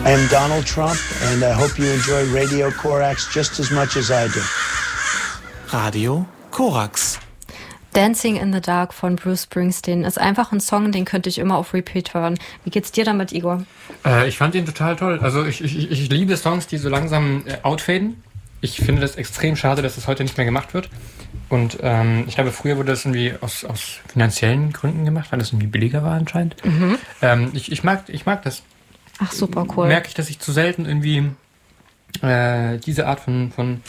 I am Donald Trump and I hope you enjoy Radio Korax just as much as I do. Radio Korax. Dancing in the Dark von Bruce Springsteen ist einfach ein Song, den könnte ich immer auf Repeat hören. Wie geht's dir damit, Igor? Ich fand ihn total toll. Also ich liebe Songs, die so langsam outfaden. Ich finde das extrem schade, dass das heute nicht mehr gemacht wird. Und ich glaube, früher wurde das irgendwie aus finanziellen Gründen gemacht, weil das irgendwie billiger war anscheinend. Mhm. Ich mag das. Ach, super cool. Merke ich, dass ich zu selten irgendwie diese Art von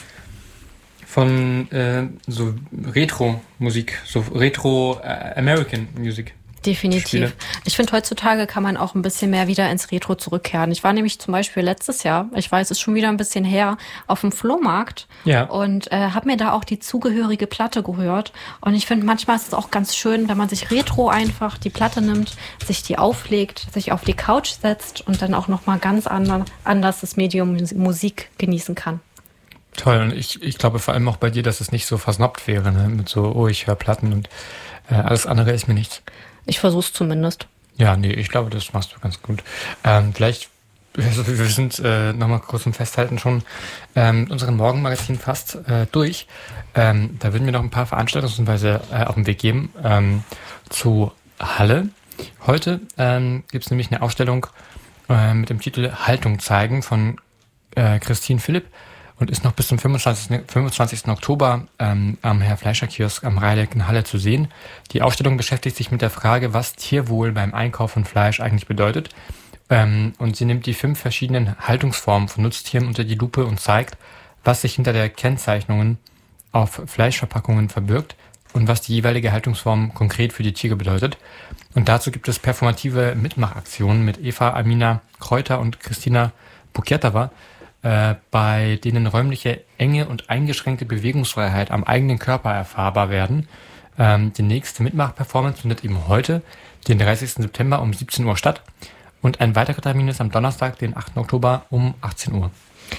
so Retro-Musik, so Retro-American-Musik. Definitiv. Spiele. Ich finde, heutzutage kann man auch ein bisschen mehr wieder ins Retro zurückkehren. Ich war nämlich zum Beispiel letztes Jahr, ich weiß, es ist schon wieder ein bisschen her, auf dem Flohmarkt und habe mir da auch die zugehörige Platte gehört. Und ich finde, manchmal ist es auch ganz schön, wenn man sich Retro einfach die Platte nimmt, sich die auflegt, sich auf die Couch setzt und dann auch nochmal ganz anders das Medium Musik genießen kann. Toll, und ich glaube vor allem auch bei dir, dass es nicht so versnobbt wäre, ne? Mit so, ich höre Platten und alles andere ist mir nichts. Ich versuch's zumindest. Ja, nee, ich glaube, das machst du ganz gut. Vielleicht, wir sind nochmal kurz zum Festhalten schon mit unserem Morgenmagazin fast durch. Da würden wir noch ein paar Veranstaltungshinweise auf den Weg geben zu Halle. Heute gibt es nämlich eine Ausstellung mit dem Titel Haltung zeigen von Christine Philipp. Und ist noch bis zum 25. Oktober am Herr-Fleischer-Kiosk am Rheineck in Halle zu sehen. Die Ausstellung beschäftigt sich mit der Frage, was Tierwohl beim Einkauf von Fleisch eigentlich bedeutet. Und sie nimmt die 5 verschiedenen Haltungsformen von Nutztieren unter die Lupe und zeigt, was sich hinter der Kennzeichnungen auf Fleischverpackungen verbirgt und was die jeweilige Haltungsform konkret für die Tiere bedeutet. Und dazu gibt es performative Mitmachaktionen mit Eva Amina Kräuter und Christina Bukietova, bei denen räumliche Enge und eingeschränkte Bewegungsfreiheit am eigenen Körper erfahrbar werden. Die nächste Mitmach-Performance findet eben heute, den 30. September um 17 Uhr statt. Und ein weiterer Termin ist am Donnerstag, den 8. Oktober um 18 Uhr.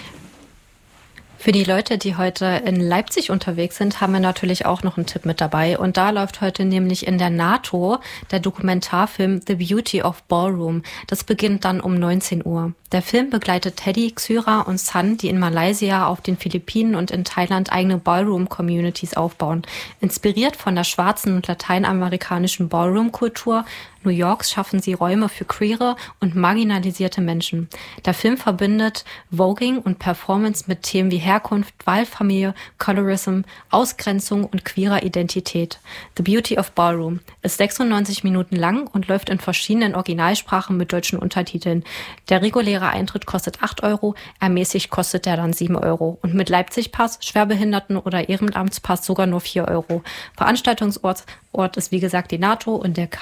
Für die Leute, die heute in Leipzig unterwegs sind, haben wir natürlich auch noch einen Tipp mit dabei. Und da läuft heute nämlich in der NATO der Dokumentarfilm The Beauty of Ballroom. Das beginnt dann um 19 Uhr. Der Film begleitet Teddy, Xyra und Sun, die in Malaysia, auf den Philippinen und in Thailand eigene Ballroom-Communities aufbauen. Inspiriert von der schwarzen und lateinamerikanischen Ballroom-Kultur New Yorks schaffen sie Räume für queere und marginalisierte Menschen. Der Film verbindet Voging und Performance mit Themen wie Herkunft, Wahlfamilie, Colorism, Ausgrenzung und queerer Identität. The Beauty of Ballroom ist 96 Minuten lang und läuft in verschiedenen Originalsprachen mit deutschen Untertiteln. Der reguläre Eintritt kostet 8 €, ermäßigt kostet er dann 7 €. Und mit Leipzig-Pass, Schwerbehinderten- oder Ehrenamtspass sogar nur 4 €. Veranstaltungsort ist wie gesagt die NATO und der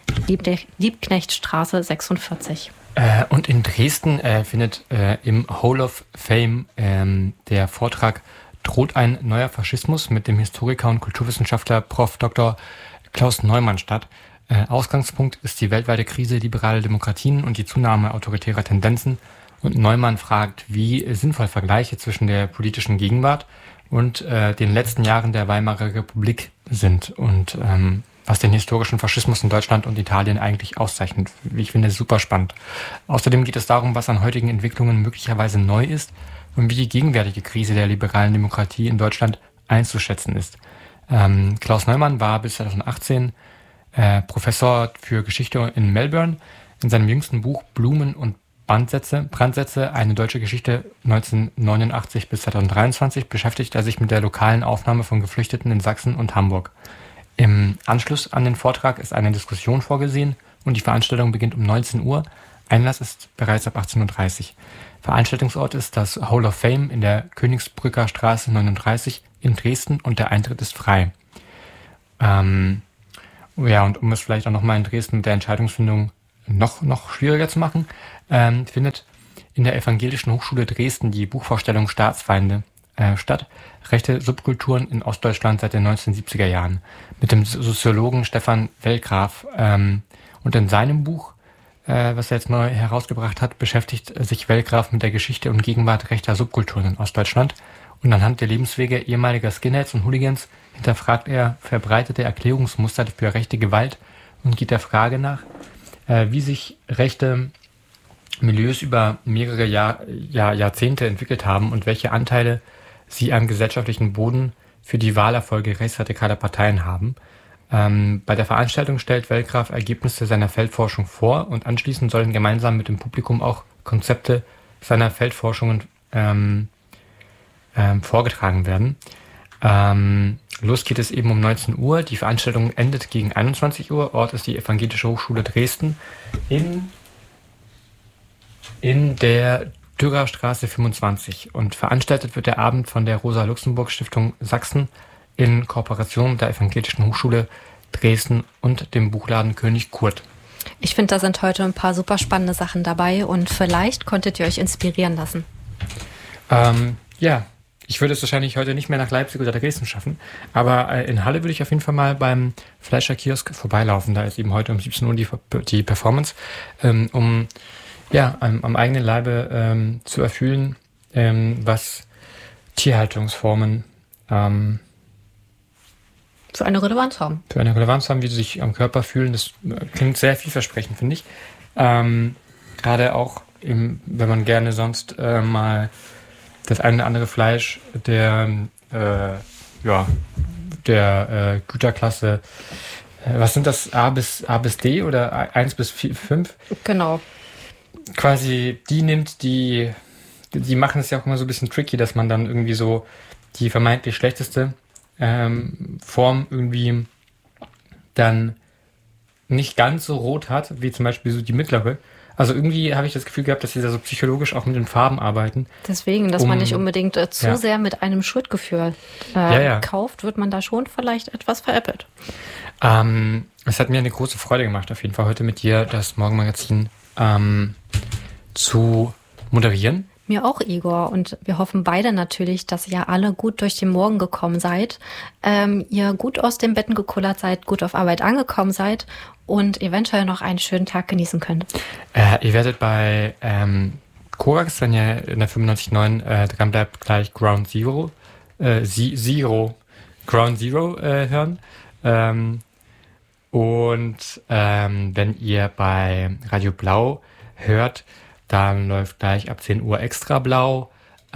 Karl-Liebknecht-Straße 46. Und in Dresden findet im Hall of Fame der Vortrag Droht ein neuer Faschismus mit dem Historiker und Kulturwissenschaftler Prof. Dr. Klaus Neumann statt. Ausgangspunkt ist die weltweite Krise liberaler Demokratien und die Zunahme autoritärer Tendenzen. Und Neumann fragt, wie sinnvoll Vergleiche zwischen der politischen Gegenwart und den letzten Jahren der Weimarer Republik sind und was den historischen Faschismus in Deutschland und Italien eigentlich auszeichnet. Wie ich finde, super spannend. Außerdem geht es darum, was an heutigen Entwicklungen möglicherweise neu ist und wie die gegenwärtige Krise der liberalen Demokratie in Deutschland einzuschätzen ist. Klaus Neumann war bis 2018 Professor für Geschichte in Melbourne. In seinem jüngsten Buch Blumen und Brandsätze, eine deutsche Geschichte 1989 bis 2023 beschäftigt er sich mit der lokalen Aufnahme von Geflüchteten in Sachsen und Hamburg. Im Anschluss an den Vortrag ist eine Diskussion vorgesehen und die Veranstaltung beginnt um 19 Uhr. Einlass ist bereits ab 18:30 Uhr. Veranstaltungsort ist das Hall of Fame in der Königsbrücker Straße 39 in Dresden und der Eintritt ist frei. Und um es vielleicht auch nochmal in Dresden mit der Entscheidungsfindung noch schwieriger zu machen, findet in der Evangelischen Hochschule Dresden die Buchvorstellung Staatsfeinde statt. Rechte Subkulturen in Ostdeutschland seit den 1970er Jahren. Mit dem Soziologen Stefan Wellgraf. Und in seinem Buch, was er jetzt neu herausgebracht hat, beschäftigt sich Wellgraf mit der Geschichte und Gegenwart rechter Subkulturen in Ostdeutschland. Und anhand der Lebenswege ehemaliger Skinheads und Hooligans hinterfragt er verbreitete Erklärungsmuster für rechte Gewalt und geht der Frage nach, wie sich rechte Milieus über mehrere Jahrzehnte entwickelt haben und welche Anteile sie am gesellschaftlichen Boden für die Wahlerfolge rechtsradikaler Parteien haben. Bei der Veranstaltung stellt Wellgraf Ergebnisse seiner Feldforschung vor und anschließend sollen gemeinsam mit dem Publikum auch Konzepte seiner Feldforschungen vorgetragen werden. Los geht es eben um 19 Uhr. Die Veranstaltung endet gegen 21 Uhr. Ort ist die Evangelische Hochschule Dresden in der Dürerstraße 25. Und veranstaltet wird der Abend von der Rosa-Luxemburg-Stiftung Sachsen in Kooperation mit der Evangelischen Hochschule Dresden und dem Buchladen König Kurt. Ich finde, da sind heute ein paar super spannende Sachen dabei und vielleicht konntet ihr euch inspirieren lassen. Ja, ich würde es wahrscheinlich heute nicht mehr nach Leipzig oder Dresden schaffen, aber in Halle würde ich auf jeden Fall mal beim Fleischer-Kiosk vorbeilaufen. Da ist eben heute um 17 Uhr die Performance, um am eigenen Leibe zu erfühlen, was Tierhaltungsformen für eine Relevanz haben. Für eine Relevanz haben, wie sie sich am Körper fühlen. Das klingt sehr vielversprechend, finde ich. Gerade auch, wenn man gerne sonst mal das eine oder andere Fleisch der Güterklasse, was sind das, A bis D oder 1 bis 5? Genau. Quasi die nimmt, die machen es ja auch immer so ein bisschen tricky, dass man dann irgendwie so die vermeintlich schlechteste Form irgendwie dann nicht ganz so rot hat, wie zum Beispiel so die mittlere. Also irgendwie habe ich das Gefühl gehabt, dass sie da so psychologisch auch mit den Farben arbeiten. Deswegen, dass man nicht unbedingt zu sehr mit einem Schuldgefühl kauft, wird man da schon vielleicht etwas veräppelt. Es hat mir eine große Freude gemacht, auf jeden Fall heute mit dir das Morgenmagazin zu moderieren. Mir auch, Igor. Und wir hoffen beide natürlich, dass ihr alle gut durch den Morgen gekommen seid, ihr gut aus den Betten gekullert seid, gut auf Arbeit angekommen seid und eventuell noch einen schönen Tag genießen könnt. Ihr werdet bei Korax, wenn ihr in der 95.9 dran bleibt, gleich Ground Zero hören. Wenn ihr bei Radio Blau hört, dann läuft gleich ab 10 Uhr Extra Blau.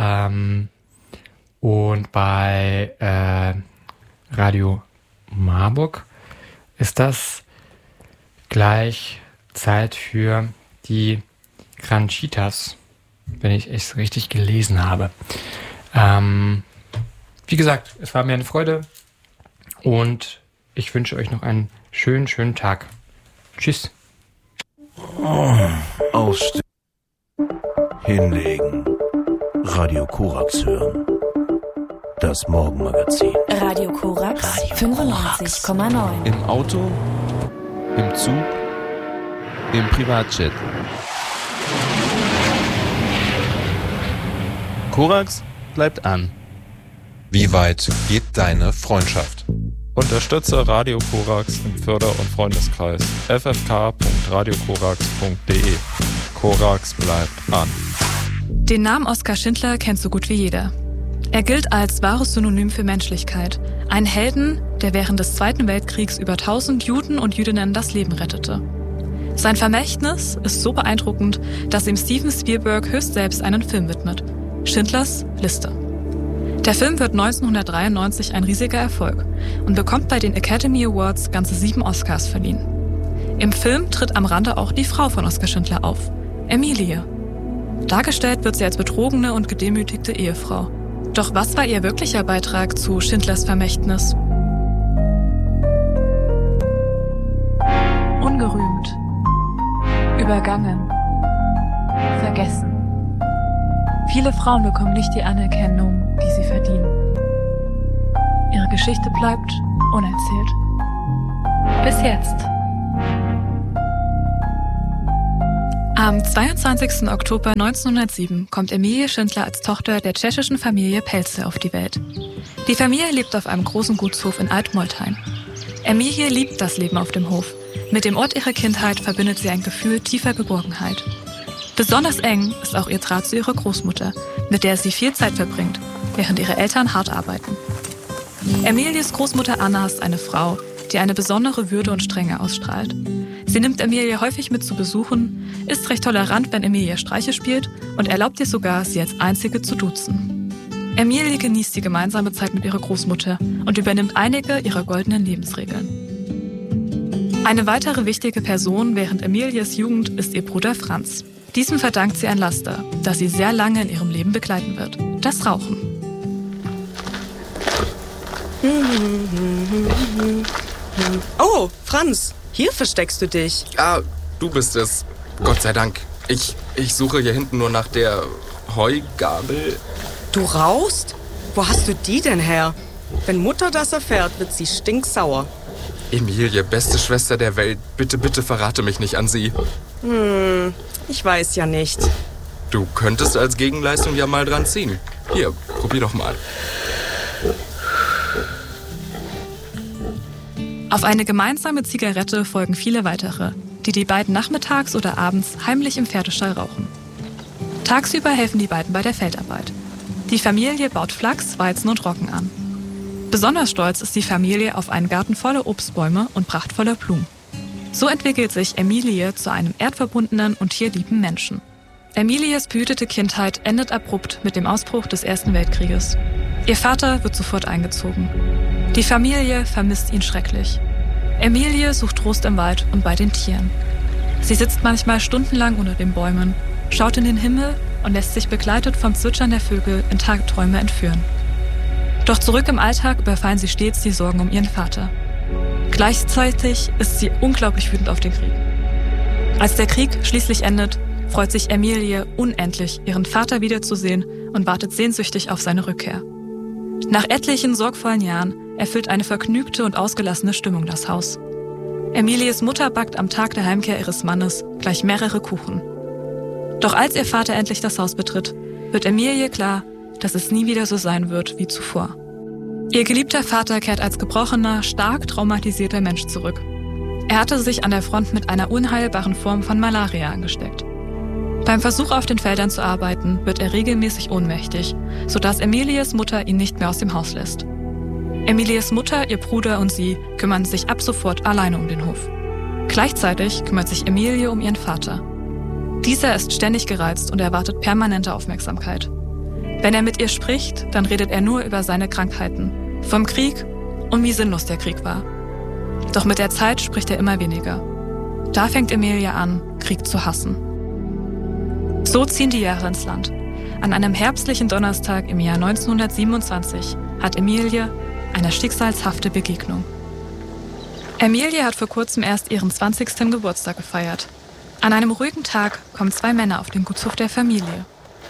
Und bei Radio Marburg ist das gleich Zeit für die Granchitas, wenn ich es richtig gelesen habe. Wie gesagt, es war mir eine Freude und ich wünsche euch noch einen schönen Tag. Tschüss. Ausstehen. Hinlegen. Radio Korax hören. Das Morgenmagazin. Radio Korax 95,9. Im Auto, im Zug, im Privatjet. Korax bleibt an. Wie weit geht deine Freundschaft? Unterstütze Radio Korax im Förder- und Freundeskreis. ffk.radiokorax.de. Korax bleibt an. Den Namen Oskar Schindler kennt so gut wie jeder. Er gilt als wahres Synonym für Menschlichkeit. Ein Helden, der während des Zweiten Weltkriegs über 1000 Juden und Jüdinnen das Leben rettete. Sein Vermächtnis ist so beeindruckend, dass ihm Steven Spielberg höchst selbst einen Film widmet. Schindlers Liste. Der Film wird 1993 ein riesiger Erfolg und bekommt bei den Academy Awards ganze 7 Oscars verliehen. Im Film tritt am Rande auch die Frau von Oskar Schindler auf, Emilie. Dargestellt wird sie als betrogene und gedemütigte Ehefrau. Doch was war ihr wirklicher Beitrag zu Schindlers Vermächtnis? Ungerühmt, übergangen, vergessen. Viele Frauen bekommen nicht die Anerkennung, die sie verdienen. Ihre Geschichte bleibt unerzählt. Bis jetzt. Am 22. Oktober 1907 kommt Emilie Schindler als Tochter der tschechischen Familie Pelze auf die Welt. Die Familie lebt auf einem großen Gutshof in Altmoltheim. Emilie liebt das Leben auf dem Hof. Mit dem Ort ihrer Kindheit verbindet sie ein Gefühl tiefer Geborgenheit. Besonders eng ist auch ihr Draht zu ihrer Großmutter, mit der sie viel Zeit verbringt, während ihre Eltern hart arbeiten. Emilies Großmutter Anna ist eine Frau, die eine besondere Würde und Strenge ausstrahlt. Sie Sie nimmt Emilie häufig mit zu Besuchen, ist recht tolerant, wenn Emilie Streiche spielt und erlaubt ihr sogar, sie als Einzige zu duzen. Emilie genießt die gemeinsame Zeit mit ihrer Großmutter und übernimmt einige ihrer goldenen Lebensregeln. Eine weitere wichtige Person während Emilies Jugend ist ihr Bruder Franz. Diesem verdankt sie ein Laster, das sie sehr lange in ihrem Leben begleiten wird: das Rauchen. Oh, Franz, hier versteckst du dich. Ja, du bist es. Gott sei Dank. Ich suche hier hinten nur nach der Heugabel. Du rauchst? Wo hast du die denn her? Wenn Mutter das erfährt, wird sie stinksauer. Emilie, beste Schwester der Welt, bitte, bitte verrate mich nicht an sie. Ich weiß ja nicht. Du könntest als Gegenleistung ja mal dran ziehen. Hier, probier doch mal. Auf eine gemeinsame Zigarette folgen viele weitere, die beiden nachmittags oder abends heimlich im Pferdestall rauchen. Tagsüber helfen die beiden bei der Feldarbeit. Die Familie baut Flachs, Weizen und Roggen an. Besonders stolz ist die Familie auf einen Garten voller Obstbäume und prachtvoller Blumen. So entwickelt sich Emilie zu einem erdverbundenen und tierlieben Menschen. Emilies behütete Kindheit endet abrupt mit dem Ausbruch des Ersten Weltkrieges. Ihr Vater wird sofort eingezogen. Die Familie vermisst ihn schrecklich. Emilie sucht Trost im Wald und bei den Tieren. Sie sitzt manchmal stundenlang unter den Bäumen, schaut in den Himmel und lässt sich begleitet vom Zwitschern der Vögel in Tagträume entführen. Doch zurück im Alltag überfallen sie stets die Sorgen um ihren Vater. Gleichzeitig ist sie unglaublich wütend auf den Krieg. Als der Krieg schließlich endet, freut sich Emilie unendlich, ihren Vater wiederzusehen und wartet sehnsüchtig auf seine Rückkehr. Nach etlichen sorgvollen Jahren erfüllt eine vergnügte und ausgelassene Stimmung das Haus. Emilies Mutter backt am Tag der Heimkehr ihres Mannes gleich mehrere Kuchen. Doch als ihr Vater endlich das Haus betritt, wird Emilie klar, dass es nie wieder so sein wird wie zuvor. Ihr geliebter Vater kehrt als gebrochener, stark traumatisierter Mensch zurück. Er hatte sich an der Front mit einer unheilbaren Form von Malaria angesteckt. Beim Versuch, auf den Feldern zu arbeiten, wird er regelmäßig ohnmächtig, sodass Emilies Mutter ihn nicht mehr aus dem Haus lässt. Emilies Mutter, ihr Bruder und sie kümmern sich ab sofort alleine um den Hof. Gleichzeitig kümmert sich Emilie um ihren Vater. Dieser ist ständig gereizt und erwartet permanente Aufmerksamkeit. Wenn er mit ihr spricht, dann redet er nur über seine Krankheiten, vom Krieg und wie sinnlos der Krieg war. Doch mit der Zeit spricht er immer weniger. Da fängt Emilie an, Krieg zu hassen. So ziehen die Jahre ins Land. An einem herbstlichen Donnerstag im Jahr 1927 hat Emilie eine schicksalshafte Begegnung. Emilie hat vor kurzem erst ihren 20. Geburtstag gefeiert. An einem ruhigen Tag kommen zwei Männer auf den Gutshof der Familie.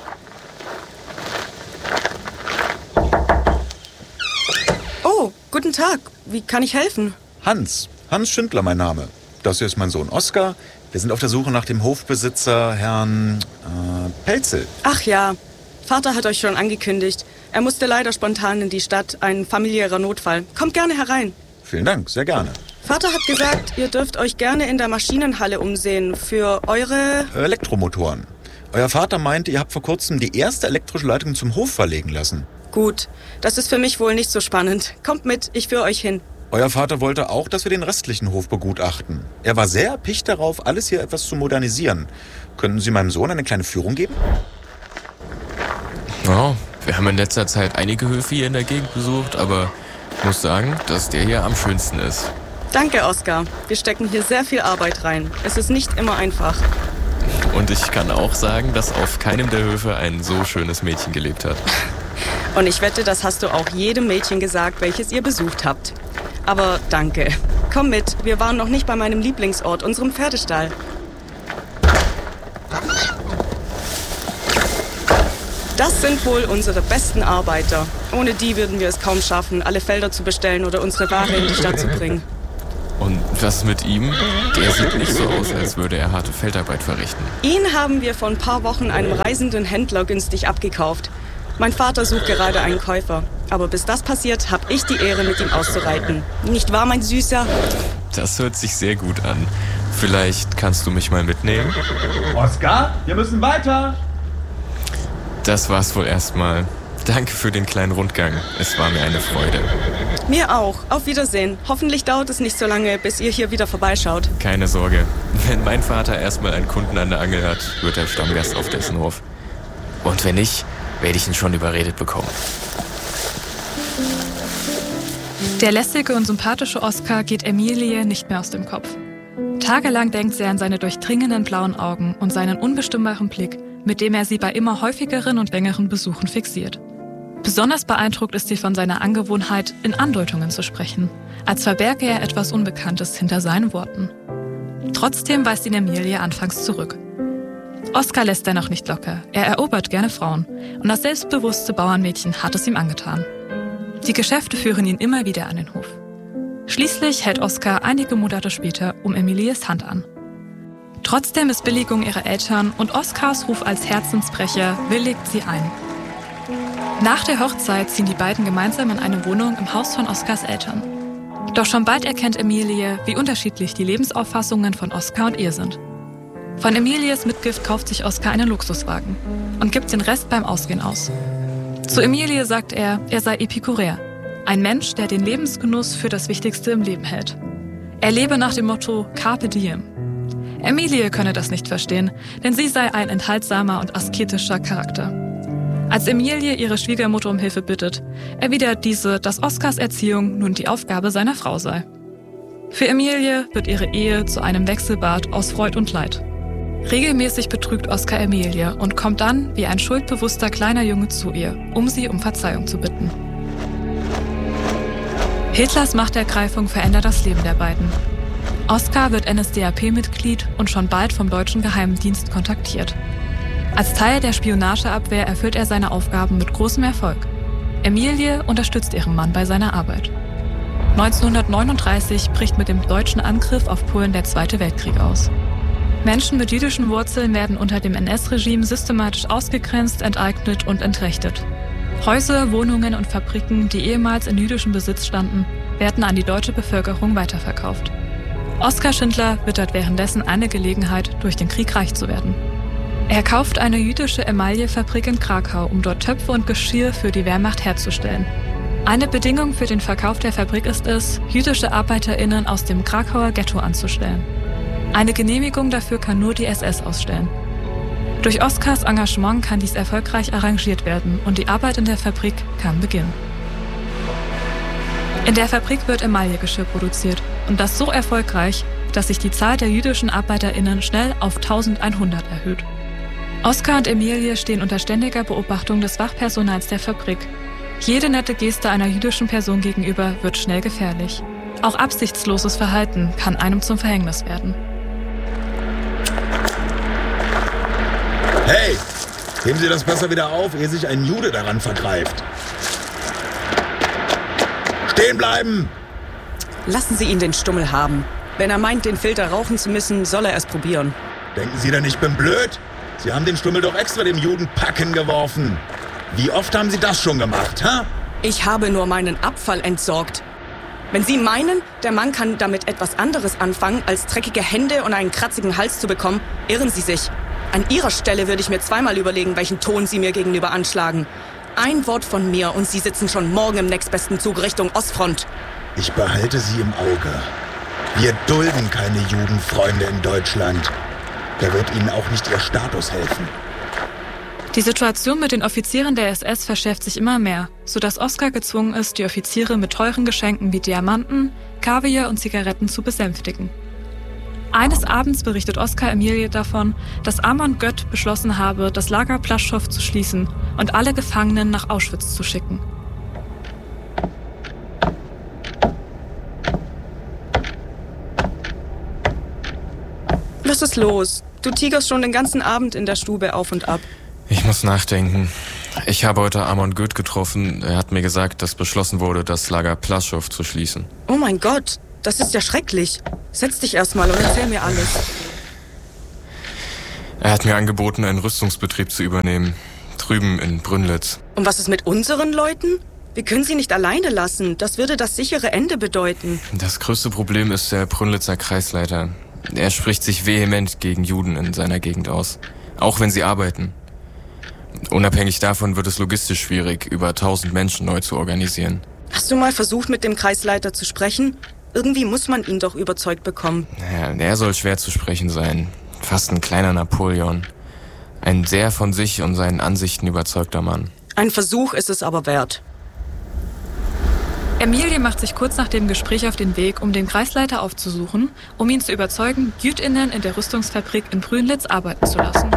Oh, guten Tag. Wie kann ich helfen? Hans Schindler mein Name. Das hier ist mein Sohn Oskar. Wir sind auf der Suche nach dem Hofbesitzer, Herrn Pelzel. Ach ja, Vater hat euch schon angekündigt. Er musste leider spontan in die Stadt, ein familiärer Notfall. Kommt gerne herein. Vielen Dank, sehr gerne. Vater hat gesagt, ihr dürft euch gerne in der Maschinenhalle umsehen für eure... Elektromotoren. Euer Vater meinte, ihr habt vor kurzem die erste elektrische Leitung zum Hof verlegen lassen. Gut, das ist für mich wohl nicht so spannend. Kommt mit, ich führe euch hin. Euer Vater wollte auch, dass wir den restlichen Hof begutachten. Er war sehr erpicht darauf, alles hier etwas zu modernisieren. Könnten Sie meinem Sohn eine kleine Führung geben? Ja, wir haben in letzter Zeit einige Höfe hier in der Gegend besucht, aber ich muss sagen, dass der hier am schönsten ist. Danke, Oskar. Wir stecken hier sehr viel Arbeit rein. Es ist nicht immer einfach. Und ich kann auch sagen, dass auf keinem der Höfe ein so schönes Mädchen gelebt hat. Und ich wette, das hast du auch jedem Mädchen gesagt, welches ihr besucht habt. Aber danke. Komm mit, wir waren noch nicht bei meinem Lieblingsort, unserem Pferdestall. Das sind wohl unsere besten Arbeiter. Ohne die würden wir es kaum schaffen, alle Felder zu bestellen oder unsere Ware in die Stadt zu bringen. Und was mit ihm? Der sieht nicht so aus, als würde er harte Feldarbeit verrichten. Ihn haben wir vor ein paar Wochen einem reisenden Händler günstig abgekauft. Mein Vater sucht gerade einen Käufer. Aber bis das passiert, habe ich die Ehre, mit ihm auszureiten. Nicht wahr, mein Süßer? Das hört sich sehr gut an. Vielleicht kannst du mich mal mitnehmen? Oskar, wir müssen weiter! Das war's wohl erstmal. Danke für den kleinen Rundgang. Es war mir eine Freude. Mir auch. Auf Wiedersehen. Hoffentlich dauert es nicht so lange, bis ihr hier wieder vorbeischaut. Keine Sorge. Wenn mein Vater erstmal einen Kunden an der Angel hat, wird er Stammgast auf dessen Hof. Und wenn nicht, werde ich ihn schon überredet bekommen. Der lässige und sympathische Oskar geht Emilie nicht mehr aus dem Kopf. Tagelang denkt sie an seine durchdringenden blauen Augen und seinen unbestimmbaren Blick, mit dem er sie bei immer häufigeren und längeren Besuchen fixiert. Besonders beeindruckt ist sie von seiner Angewohnheit, in Andeutungen zu sprechen, als verberge er etwas Unbekanntes hinter seinen Worten. Trotzdem weist ihn Emilie anfangs zurück. Oskar lässt dennoch nicht locker. Er erobert gerne Frauen und das selbstbewusste Bauernmädchen hat es ihm angetan. Die Geschäfte führen ihn immer wieder an den Hof. Schließlich hält Oskar einige Monate später um Emilies Hand an. Trotz der Missbilligung ihrer Eltern und Oskars Ruf als Herzensbrecher willigt sie ein. Nach der Hochzeit ziehen die beiden gemeinsam in eine Wohnung im Haus von Oskars Eltern. Doch schon bald erkennt Emilie, wie unterschiedlich die Lebensauffassungen von Oskar und ihr sind. Von Emilies Mitgift kauft sich Oskar einen Luxuswagen und gibt den Rest beim Ausgehen aus. Zu Emilie sagt er sei Epikureer, ein Mensch, der den Lebensgenuss für das Wichtigste im Leben hält. Er lebe nach dem Motto Carpe Diem. Emilie könne das nicht verstehen, denn sie sei ein enthaltsamer und asketischer Charakter. Als Emilie ihre Schwiegermutter um Hilfe bittet, erwidert diese, dass Oskars Erziehung nun die Aufgabe seiner Frau sei. Für Emilie wird ihre Ehe zu einem Wechselbad aus Freud und Leid. Regelmäßig betrügt Oskar Emilie und kommt dann wie ein schuldbewusster kleiner Junge zu ihr, um sie um Verzeihung zu bitten. Hitlers Machtergreifung verändert das Leben der beiden. Oskar wird NSDAP-Mitglied und schon bald vom deutschen Geheimdienst kontaktiert. Als Teil der Spionageabwehr erfüllt er seine Aufgaben mit großem Erfolg. Emilie unterstützt ihren Mann bei seiner Arbeit. 1939 bricht mit dem deutschen Angriff auf Polen der Zweite Weltkrieg aus. Menschen mit jüdischen Wurzeln werden unter dem NS-Regime systematisch ausgegrenzt, enteignet und entrechtet. Häuser, Wohnungen und Fabriken, die ehemals in jüdischem Besitz standen, werden an die deutsche Bevölkerung weiterverkauft. Oskar Schindler wittert währenddessen eine Gelegenheit, durch den Krieg reich zu werden. Er kauft eine jüdische Emaillefabrik in Krakau, um dort Töpfe und Geschirr für die Wehrmacht herzustellen. Eine Bedingung für den Verkauf der Fabrik ist es, jüdische ArbeiterInnen aus dem Krakauer Ghetto anzustellen. Eine Genehmigung dafür kann nur die SS ausstellen. Durch Oskars Engagement kann dies erfolgreich arrangiert werden und die Arbeit in der Fabrik kann beginnen. In der Fabrik wird Emaillegeschirr produziert und das so erfolgreich, dass sich die Zahl der jüdischen ArbeiterInnen schnell auf 1100 erhöht. Oskar und Emilie stehen unter ständiger Beobachtung des Wachpersonals der Fabrik. Jede nette Geste einer jüdischen Person gegenüber wird schnell gefährlich. Auch absichtsloses Verhalten kann einem zum Verhängnis werden. Hey, heben Sie das besser wieder auf, ehe sich ein Jude daran vergreift. Stehen bleiben! Lassen Sie ihn den Stummel haben. Wenn er meint, den Filter rauchen zu müssen, soll er es probieren. Denken Sie denn, ich bin blöd? Sie haben den Stummel doch extra dem Juden Packen geworfen. Wie oft haben Sie das schon gemacht, ha? Ich habe nur meinen Abfall entsorgt. Wenn Sie meinen, der Mann kann damit etwas anderes anfangen, als dreckige Hände und einen kratzigen Hals zu bekommen, irren Sie sich. An Ihrer Stelle würde ich mir zweimal überlegen, welchen Ton Sie mir gegenüber anschlagen. Ein Wort von mir und Sie sitzen schon morgen im nächstbesten Zug Richtung Ostfront. Ich behalte Sie im Auge. Wir dulden keine Judenfreunde in Deutschland. Da wird Ihnen auch nicht Ihr Status helfen. Die Situation mit den Offizieren der SS verschärft sich immer mehr, sodass Oskar gezwungen ist, die Offiziere mit teuren Geschenken wie Diamanten, Kaviar und Zigaretten zu besänftigen. Eines Abends berichtet Oskar Emilie davon, dass Amon Göth beschlossen habe, das Lager Plaschow zu schließen und alle Gefangenen nach Auschwitz zu schicken. Was ist los? Du tigerst schon den ganzen Abend in der Stube auf und ab. Ich muss nachdenken. Ich habe heute Amon Göth getroffen. Er hat mir gesagt, dass beschlossen wurde, das Lager Plaschow zu schließen. Oh mein Gott, das ist ja schrecklich. Setz dich erstmal und erzähl mir alles. Er hat mir angeboten, einen Rüstungsbetrieb zu übernehmen. Drüben in Brünnlitz. Und was ist mit unseren Leuten? Wir können sie nicht alleine lassen. Das würde das sichere Ende bedeuten. Das größte Problem ist der Brünnlitzer Kreisleiter. Er spricht sich vehement gegen Juden in seiner Gegend aus. Auch wenn sie arbeiten. Unabhängig davon wird es logistisch schwierig, über 1000 Menschen neu zu organisieren. Hast du mal versucht, mit dem Kreisleiter zu sprechen? Irgendwie muss man ihn doch überzeugt bekommen. Ja, der soll schwer zu sprechen sein. Fast ein kleiner Napoleon. Ein sehr von sich und seinen Ansichten überzeugter Mann. Ein Versuch ist es aber wert. Emilie macht sich kurz nach dem Gespräch auf den Weg, um den Kreisleiter aufzusuchen, um ihn zu überzeugen, JüdInnen in der Rüstungsfabrik in Brünnlitz arbeiten zu lassen.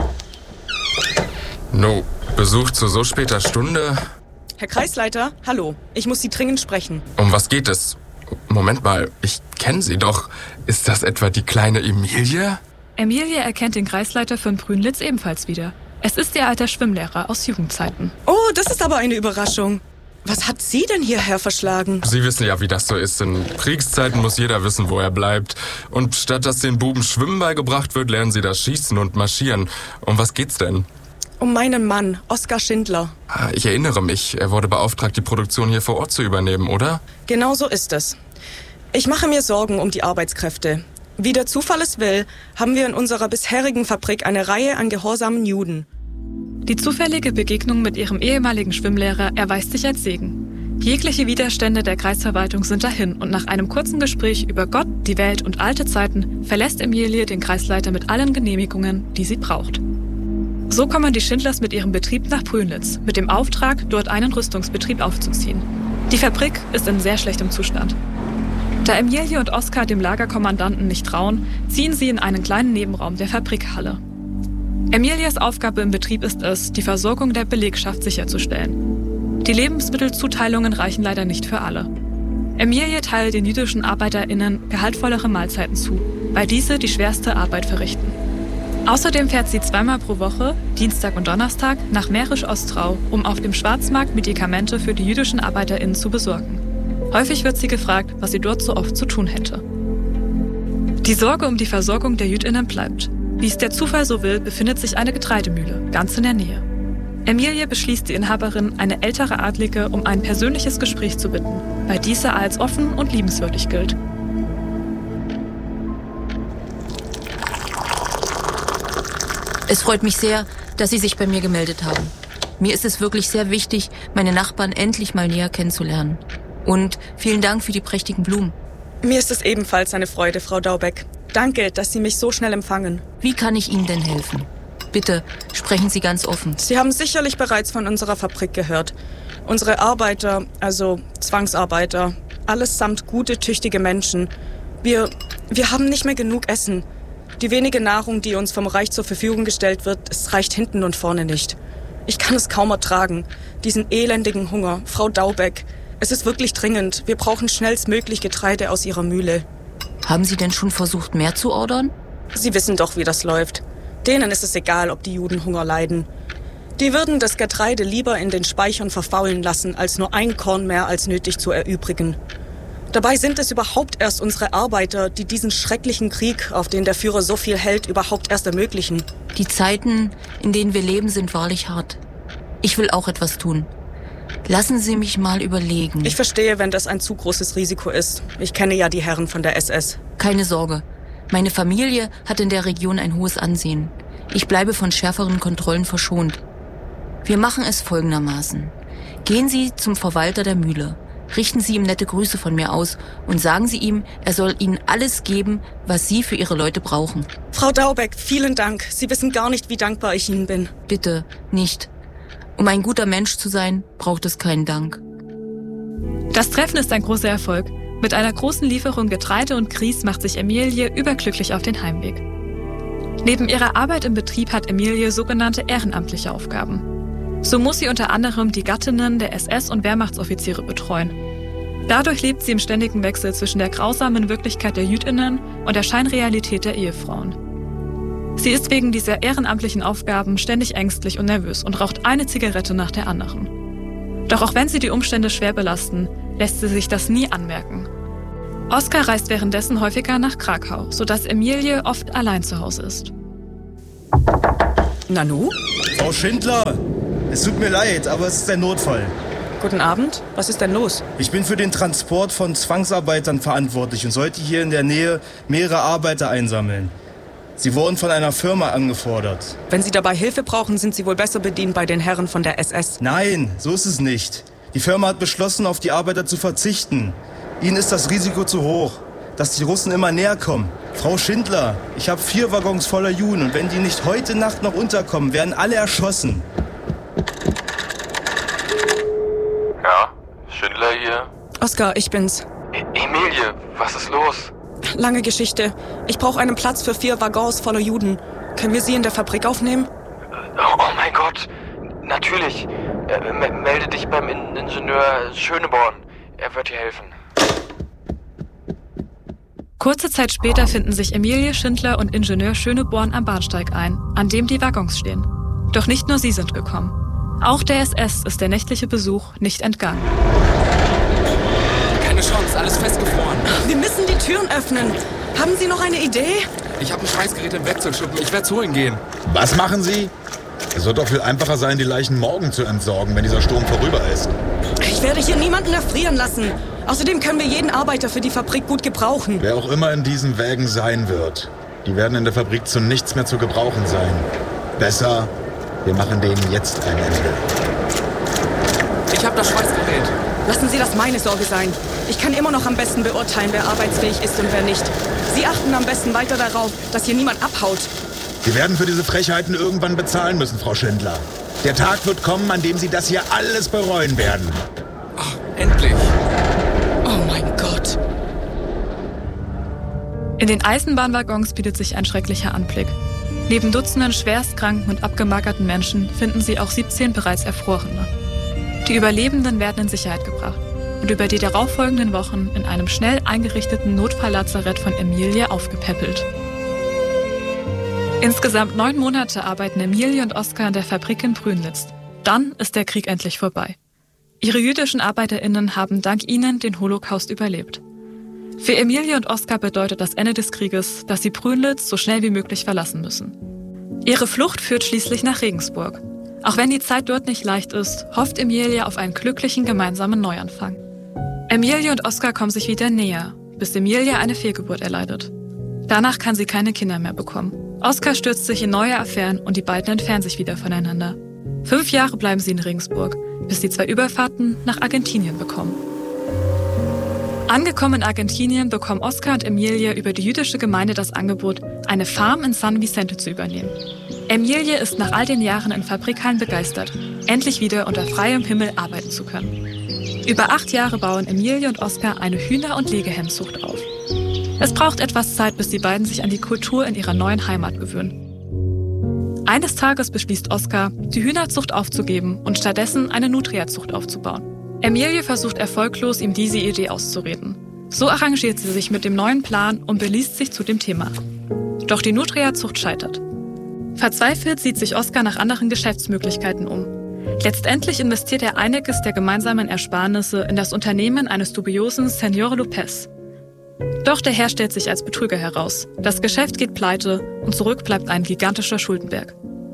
No, Besuch zu so später Stunde? Herr Kreisleiter, hallo. Ich muss Sie dringend sprechen. Um was geht es? Moment mal, ich kenne Sie doch. Ist das etwa die kleine Emilie? Emilie erkennt den Kreisleiter von Brünnlitz ebenfalls wieder. Es ist ihr alter Schwimmlehrer aus Jugendzeiten. Oh, das ist aber eine Überraschung. Was hat Sie denn hierher verschlagen? Sie wissen ja, wie das so ist. In Kriegszeiten muss jeder wissen, wo er bleibt. Und statt dass den Buben Schwimmen beigebracht wird, lernen sie das Schießen und Marschieren. Um was geht's denn? Um meinen Mann, Oskar Schindler. Ich erinnere mich, er wurde beauftragt, die Produktion hier vor Ort zu übernehmen, oder? Genau so ist es. Ich mache mir Sorgen um die Arbeitskräfte. Wie der Zufall es will, haben wir in unserer bisherigen Fabrik eine Reihe an gehorsamen Juden. Die zufällige Begegnung mit ihrem ehemaligen Schwimmlehrer erweist sich als Segen. Jegliche Widerstände der Kreisverwaltung sind dahin und nach einem kurzen Gespräch über Gott, die Welt und alte Zeiten verlässt Emilie den Kreisleiter mit allen Genehmigungen, die sie braucht. So kommen die Schindlers mit ihrem Betrieb nach Brünnlitz, mit dem Auftrag, dort einen Rüstungsbetrieb aufzuziehen. Die Fabrik ist in sehr schlechtem Zustand. Da Emilie und Oskar dem Lagerkommandanten nicht trauen, ziehen sie in einen kleinen Nebenraum der Fabrikhalle. Emilias Aufgabe im Betrieb ist es, die Versorgung der Belegschaft sicherzustellen. Die Lebensmittelzuteilungen reichen leider nicht für alle. Emilie teilt den jüdischen ArbeiterInnen gehaltvollere Mahlzeiten zu, weil diese die schwerste Arbeit verrichten. Außerdem fährt sie 2-mal pro Woche, Dienstag und Donnerstag, nach Mährisch-Ostrau, um auf dem Schwarzmarkt Medikamente für die jüdischen ArbeiterInnen zu besorgen. Häufig wird sie gefragt, was sie dort so oft zu tun hätte. Die Sorge um die Versorgung der JüdInnen bleibt. Wie es der Zufall so will, befindet sich eine Getreidemühle, ganz in der Nähe. Emilie beschließt die Inhaberin, eine ältere Adlige, um ein persönliches Gespräch zu bitten, weil diese als offen und liebenswürdig gilt. Es freut mich sehr, dass Sie sich bei mir gemeldet haben. Mir ist es wirklich sehr wichtig, meine Nachbarn endlich mal näher kennenzulernen. Und vielen Dank für die prächtigen Blumen. Mir ist es ebenfalls eine Freude, Frau Daubeck. Danke, dass Sie mich so schnell empfangen. Wie kann ich Ihnen denn helfen? Bitte, sprechen Sie ganz offen. Sie haben sicherlich bereits von unserer Fabrik gehört. Unsere Arbeiter, also Zwangsarbeiter, allesamt gute, tüchtige Menschen. Wir haben nicht mehr genug Essen. Die wenige Nahrung, die uns vom Reich zur Verfügung gestellt wird, es reicht hinten und vorne nicht. Ich kann es kaum ertragen, diesen elendigen Hunger. Frau Daubeck, es ist wirklich dringend. Wir brauchen schnellstmöglich Getreide aus Ihrer Mühle. Haben Sie denn schon versucht, mehr zu ordern? Sie wissen doch, wie das läuft. Denen ist es egal, ob die Juden Hunger leiden. Die würden das Getreide lieber in den Speichern verfaulen lassen, als nur ein Korn mehr als nötig zu erübrigen. Dabei sind es überhaupt erst unsere Arbeiter, die diesen schrecklichen Krieg, auf den der Führer so viel hält, überhaupt erst ermöglichen. Die Zeiten, in denen wir leben, sind wahrlich hart. Ich will auch etwas tun. Lassen Sie mich mal überlegen. Ich verstehe, wenn das ein zu großes Risiko ist. Ich kenne ja die Herren von der SS. Keine Sorge. Meine Familie hat in der Region ein hohes Ansehen. Ich bleibe von schärferen Kontrollen verschont. Wir machen es folgendermaßen. Gehen Sie zum Verwalter der Mühle. Richten Sie ihm nette Grüße von mir aus und sagen Sie ihm, er soll Ihnen alles geben, was Sie für Ihre Leute brauchen. Frau Daubeck, vielen Dank. Sie wissen gar nicht, wie dankbar ich Ihnen bin. Bitte, nicht. Um ein guter Mensch zu sein, braucht es keinen Dank. Das Treffen ist ein großer Erfolg. Mit einer großen Lieferung Getreide und Grieß macht sich Emilie überglücklich auf den Heimweg. Neben ihrer Arbeit im Betrieb hat Emilie sogenannte ehrenamtliche Aufgaben. So muss sie unter anderem die Gattinnen der SS- und Wehrmachtsoffiziere betreuen. Dadurch lebt sie im ständigen Wechsel zwischen der grausamen Wirklichkeit der JüdInnen und der Scheinrealität der Ehefrauen. Sie ist wegen dieser ehrenamtlichen Aufgaben ständig ängstlich und nervös und raucht eine Zigarette nach der anderen. Doch auch wenn sie die Umstände schwer belasten, lässt sie sich das nie anmerken. Oskar reist währenddessen häufiger nach Krakau, sodass Emilie oft allein zu Hause ist. Nanu? Frau Schindler, es tut mir leid, aber es ist ein Notfall. Guten Abend, was ist denn los? Ich bin für den Transport von Zwangsarbeitern verantwortlich und sollte hier in der Nähe mehrere Arbeiter einsammeln. Sie wurden von einer Firma angefordert. Wenn Sie dabei Hilfe brauchen, sind Sie wohl besser bedient bei den Herren von der SS. Nein, so ist es nicht. Die Firma hat beschlossen, auf die Arbeiter zu verzichten. Ihnen ist das Risiko zu hoch, dass die Russen immer näher kommen. Frau Schindler, ich habe 4 Waggons voller Juden und wenn die nicht heute Nacht noch unterkommen, werden alle erschossen. Ja, Schindler hier. Oskar, ich bin's. Emilie, was ist los? Lange Geschichte. Ich brauche einen Platz für 4 Waggons voller Juden. Können wir sie in der Fabrik aufnehmen? Oh mein Gott, natürlich. Melde dich beim Ingenieur Schöneborn. Er wird dir helfen. Kurze Zeit später finden sich Emilie Schindler und Ingenieur Schöneborn am Bahnsteig ein, an dem die Waggons stehen. Doch nicht nur sie sind gekommen. Auch der SS ist der nächtliche Besuch nicht entgangen. Keine Chance, alles festgefroren. Wir müssen die Türen öffnen. Haben Sie noch eine Idee? Ich habe ein Schweißgerät im Wechselschuppen. Ich werde zu holen gehen. Was machen Sie? Es wird doch viel einfacher sein, die Leichen morgen zu entsorgen, wenn dieser Sturm vorüber ist. Ich werde hier niemanden erfrieren lassen. Außerdem können wir jeden Arbeiter für die Fabrik gut gebrauchen. Wer auch immer in diesen Wägen sein wird, die werden in der Fabrik zu nichts mehr zu gebrauchen sein. Besser, wir machen denen jetzt ein Ende. Ich habe das Schweißgerät. Lassen Sie das meine Sorge sein. Ich kann immer noch am besten beurteilen, wer arbeitsfähig ist und wer nicht. Sie achten am besten weiter darauf, dass hier niemand abhaut. Sie werden für diese Frechheiten irgendwann bezahlen müssen, Frau Schindler. Der Tag wird kommen, an dem Sie das hier alles bereuen werden. Ach, endlich. Oh mein Gott. In den Eisenbahnwaggons bietet sich ein schrecklicher Anblick. Neben Dutzenden schwerstkranken und abgemagerten Menschen finden sie auch 17 bereits Erfrorene. Die Überlebenden werden in Sicherheit gebracht und über die darauffolgenden Wochen in einem schnell eingerichteten Notfalllazarett von Emilie aufgepäppelt. Insgesamt 9 Monate arbeiten Emilie und Oskar in der Fabrik in Brünnlitz. Dann ist der Krieg endlich vorbei. Ihre jüdischen ArbeiterInnen haben dank ihnen den Holocaust überlebt. Für Emilie und Oskar bedeutet das Ende des Krieges, dass sie Brünnlitz so schnell wie möglich verlassen müssen. Ihre Flucht führt schließlich nach Regensburg. Auch wenn die Zeit dort nicht leicht ist, hofft Emilie auf einen glücklichen gemeinsamen Neuanfang. Emilie und Oskar kommen sich wieder näher, bis Emilie eine Fehlgeburt erleidet. Danach kann sie keine Kinder mehr bekommen. Oskar stürzt sich in neue Affären und die beiden entfernen sich wieder voneinander. 5 Jahre bleiben sie in Regensburg, bis die 2 Überfahrten nach Argentinien bekommen. Angekommen in Argentinien bekommen Oskar und Emilie über die jüdische Gemeinde das Angebot, eine Farm in San Vicente zu übernehmen. Emilie ist nach all den Jahren in Fabrikhallen begeistert, endlich wieder unter freiem Himmel arbeiten zu können. Über 8 Jahre bauen Emilie und Oskar eine Hühner- und Legehennenzucht auf. Es braucht etwas Zeit, bis die beiden sich an die Kultur in ihrer neuen Heimat gewöhnen. Eines Tages beschließt Oskar, die Hühnerzucht aufzugeben und stattdessen eine Nutria-Zucht aufzubauen. Emilie versucht erfolglos, ihm diese Idee auszureden. So arrangiert sie sich mit dem neuen Plan und beliest sich zu dem Thema. Doch die Nutria-Zucht scheitert. Verzweifelt sieht sich Oskar nach anderen Geschäftsmöglichkeiten um. Letztendlich investiert er einiges der gemeinsamen Ersparnisse in das Unternehmen eines dubiosen Señor López. Doch der Herr stellt sich als Betrüger heraus. Das Geschäft geht pleite und zurück bleibt ein gigantischer Schuldenberg.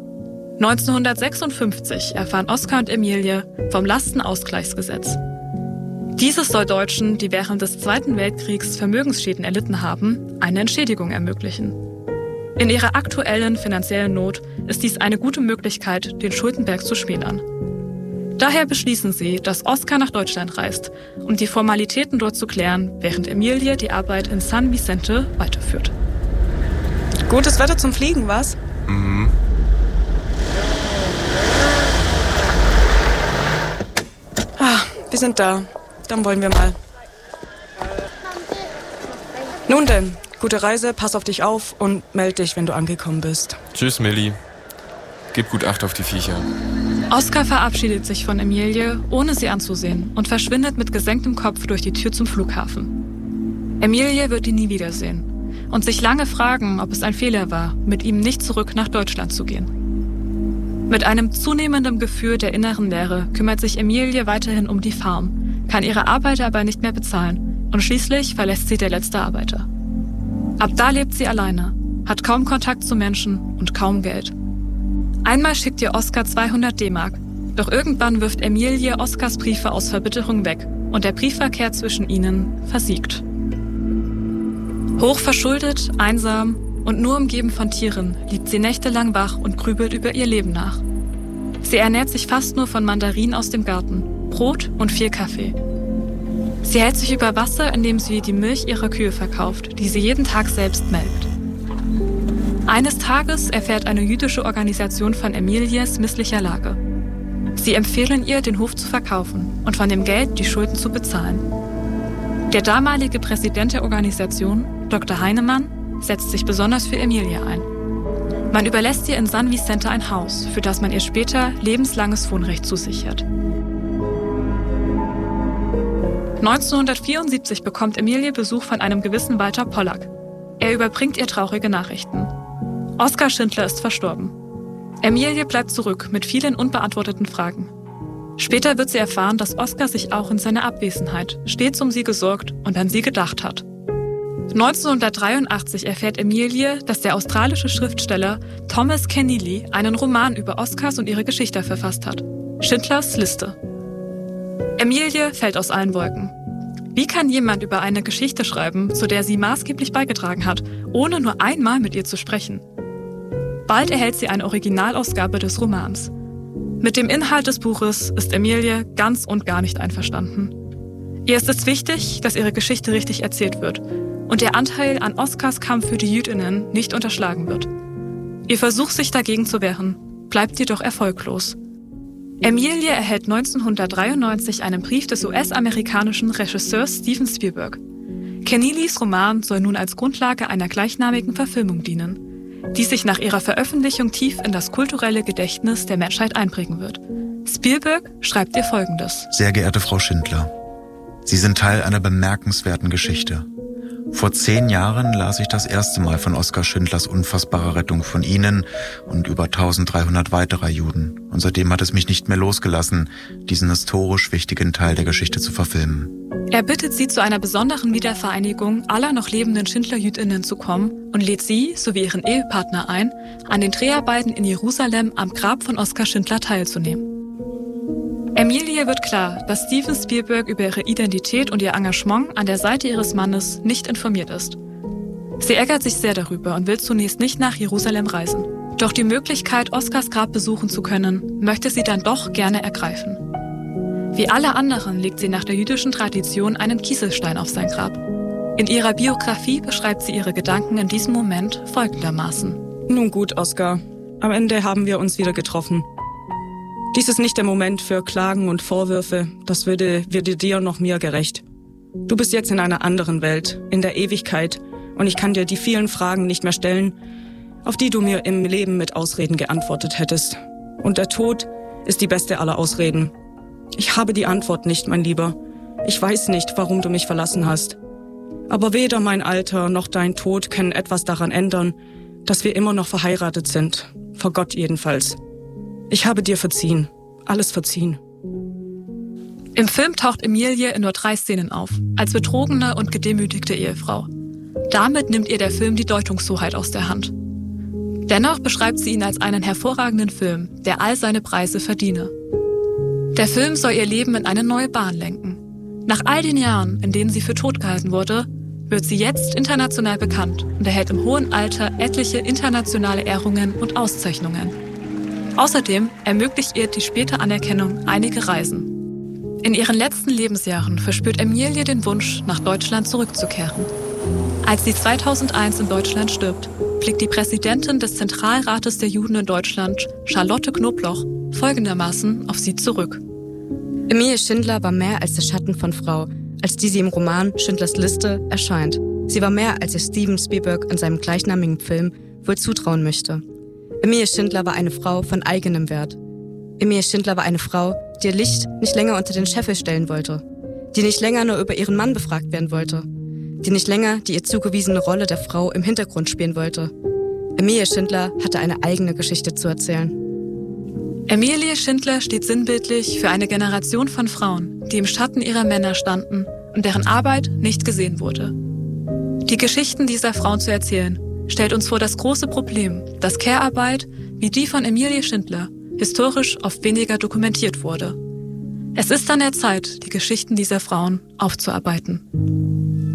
1956 erfahren Oskar und Emilie vom Lastenausgleichsgesetz. Dieses soll Deutschen, die während des Zweiten Weltkriegs Vermögensschäden erlitten haben, eine Entschädigung ermöglichen. In ihrer aktuellen finanziellen Not ist dies eine gute Möglichkeit, den Schuldenberg zu schmälern. Daher beschließen sie, dass Oskar nach Deutschland reist, um die Formalitäten dort zu klären, während Emilie die Arbeit in San Vicente weiterführt. Gutes Wetter zum Fliegen, was? Mhm. Wir sind da. Dann wollen wir mal. Nun denn, gute Reise, pass auf dich auf und meld dich, wenn du angekommen bist. Tschüss, Milli. Gib gut Acht auf die Viecher. Oskar verabschiedet sich von Emilie, ohne sie anzusehen, und verschwindet mit gesenktem Kopf durch die Tür zum Flughafen. Emilie wird ihn nie wiedersehen und sich lange fragen, ob es ein Fehler war, mit ihm nicht zurück nach Deutschland zu gehen. Mit einem zunehmenden Gefühl der inneren Leere kümmert sich Emilie weiterhin um die Farm, kann ihre Arbeiter aber nicht mehr bezahlen und schließlich verlässt sie der letzte Arbeiter. Ab da lebt sie alleine, hat kaum Kontakt zu Menschen und kaum Geld. Einmal schickt ihr Oskar 200 D-Mark, doch irgendwann wirft Emilie Oskars Briefe aus Verbitterung weg und der Briefverkehr zwischen ihnen versiegt. Hochverschuldet, einsam und nur umgeben von Tieren liegt sie nächtelang wach und grübelt über ihr Leben nach. Sie ernährt sich fast nur von Mandarinen aus dem Garten, Brot und viel Kaffee. Sie hält sich über Wasser, indem sie die Milch ihrer Kühe verkauft, die sie jeden Tag selbst melkt. Eines Tages erfährt eine jüdische Organisation von Emilies misslicher Lage. Sie empfehlen ihr, den Hof zu verkaufen und von dem Geld die Schulden zu bezahlen. Der damalige Präsident der Organisation, Dr. Heinemann, setzt sich besonders für Emilie ein. Man überlässt ihr in San Vicente ein Haus, für das man ihr später lebenslanges Wohnrecht zusichert. 1974 bekommt Emilie Besuch von einem gewissen Walter Pollack. Er überbringt ihr traurige Nachrichten. Oskar Schindler ist verstorben. Emilie bleibt zurück mit vielen unbeantworteten Fragen. Später wird sie erfahren, dass Oskar sich auch in seiner Abwesenheit stets um sie gesorgt und an sie gedacht hat. 1983 erfährt Emilie, dass der australische Schriftsteller Thomas Keneally einen Roman über Oscars und ihre Geschichte verfasst hat. Schindlers Liste. Emilie fällt aus allen Wolken. Wie kann jemand über eine Geschichte schreiben, zu der sie maßgeblich beigetragen hat, ohne nur einmal mit ihr zu sprechen? Bald erhält sie eine Originalausgabe des Romans. Mit dem Inhalt des Buches ist Emilie ganz und gar nicht einverstanden. Ihr ist es wichtig, dass ihre Geschichte richtig erzählt wird und ihr Anteil an Oscars Kampf für die Jüdinnen nicht unterschlagen wird. Ihr Versuch, sich dagegen zu wehren, bleibt jedoch erfolglos. Emilie erhält 1993 einen Brief des US-amerikanischen Regisseurs Steven Spielberg. Keneallys Roman soll nun als Grundlage einer gleichnamigen Verfilmung dienen, die sich nach ihrer Veröffentlichung tief in das kulturelle Gedächtnis der Menschheit einprägen wird. Spielberg schreibt ihr Folgendes. Sehr geehrte Frau Schindler, Sie sind Teil einer bemerkenswerten Geschichte. Vor 10 Jahren las ich das erste Mal von Oskar Schindlers unfassbarer Rettung von Ihnen und über 1300 weiterer Juden. Und seitdem hat es mich nicht mehr losgelassen, diesen historisch wichtigen Teil der Geschichte zu verfilmen. Er bittet sie, zu einer besonderen Wiedervereinigung aller noch lebenden Schindler-Jüdinnen zu kommen und lädt sie sowie ihren Ehepartner ein, an den Dreharbeiten in Jerusalem am Grab von Oskar Schindler teilzunehmen. Emilie wird klar, dass Steven Spielberg über ihre Identität und ihr Engagement an der Seite ihres Mannes nicht informiert ist. Sie ärgert sich sehr darüber und will zunächst nicht nach Jerusalem reisen. Doch die Möglichkeit, Oskars Grab besuchen zu können, möchte sie dann doch gerne ergreifen. Wie alle anderen legt sie nach der jüdischen Tradition einen Kieselstein auf sein Grab. In ihrer Biografie beschreibt sie ihre Gedanken in diesem Moment folgendermaßen. Nun gut, Oskar. Am Ende haben wir uns wieder getroffen. Dies ist nicht der Moment für Klagen und Vorwürfe. Das würde dir noch mir gerecht. Du bist jetzt in einer anderen Welt, in der Ewigkeit, und ich kann dir die vielen Fragen nicht mehr stellen, auf die du mir im Leben mit Ausreden geantwortet hättest. Und der Tod ist die beste aller Ausreden. Ich habe die Antwort nicht, mein Lieber. Ich weiß nicht, warum du mich verlassen hast. Aber weder mein Alter noch dein Tod können etwas daran ändern, dass wir immer noch verheiratet sind. Vor Gott jedenfalls. Ich habe dir verziehen. Alles verziehen. Im Film taucht Emilie in nur 3 Szenen auf, als betrogene und gedemütigte Ehefrau. Damit nimmt ihr der Film die Deutungshoheit aus der Hand. Dennoch beschreibt sie ihn als einen hervorragenden Film, der all seine Preise verdiene. Der Film soll ihr Leben in eine neue Bahn lenken. Nach all den Jahren, in denen sie für tot gehalten wurde, wird sie jetzt international bekannt und erhält im hohen Alter etliche internationale Ehrungen und Auszeichnungen. Außerdem ermöglicht ihr die späte Anerkennung einige Reisen. In ihren letzten Lebensjahren verspürt Emilie den Wunsch, nach Deutschland zurückzukehren. Als sie 2001 in Deutschland stirbt, blickt die Präsidentin des Zentralrates der Juden in Deutschland, Charlotte Knobloch, folgendermaßen auf sie zurück. Emilie Schindler war mehr als der Schatten von Frau, als die sie im Roman Schindlers Liste erscheint. Sie war mehr, als ihr Steven Spielberg in seinem gleichnamigen Film wohl zutrauen möchte. Emilie Schindler war eine Frau von eigenem Wert. Emilie Schindler war eine Frau, die ihr Licht nicht länger unter den Scheffel stellen wollte, die nicht länger nur über ihren Mann befragt werden wollte, die nicht länger die ihr zugewiesene Rolle der Frau im Hintergrund spielen wollte. Emilie Schindler hatte eine eigene Geschichte zu erzählen. Emilie Schindler steht sinnbildlich für eine Generation von Frauen, die im Schatten ihrer Männer standen und deren Arbeit nicht gesehen wurde. Die Geschichten dieser Frauen zu erzählen, stellt uns vor das große Problem, dass Care-Arbeit, wie die von Emilie Schindler, historisch oft weniger dokumentiert wurde. Es ist an der Zeit, die Geschichten dieser Frauen aufzuarbeiten.